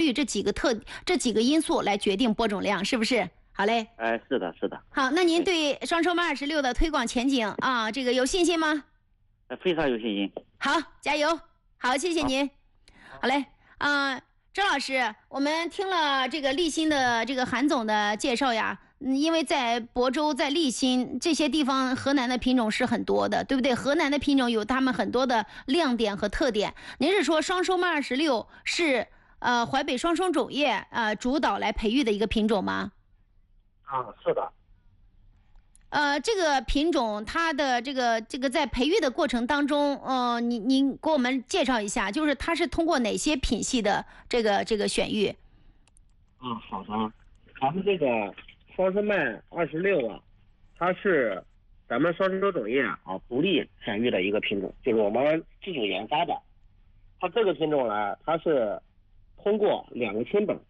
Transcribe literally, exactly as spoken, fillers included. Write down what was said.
育这几个特这几个因素来决定播种量，是不是？好嘞。 哎，是的，是的。 好，那您对双收麦二十六的推广前景啊，这个有信心吗？ 非常有信心。 好，加油！好，谢谢您。好嘞，啊、呃，周老师，我们听了这个立新的这个韩总的介绍呀，嗯，因为在亳州、在立新这些地方，河南的品种是很多的，对不对？河南的品种有他们很多的亮点和特点。您是说双收麦二十六是呃淮北双生种业呃主导来培育的一个品种吗？ 啊，是的。 呃，这个品种它的这个这个在培育的过程当中，呃，您您给我们介绍一下，就是它是通过哪些品系的这个这个选育？ 啊，好的。咱们这个双生麦二十六啊，它是咱们双生种业啊独立选育的一个品种，就是我们自主研发的。它这个品种呢，它是通过两个亲本